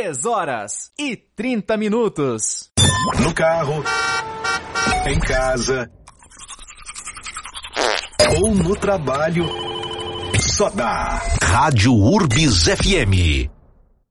3h30. No carro, em casa ou no trabalho, só dá Rádio Urbis FM.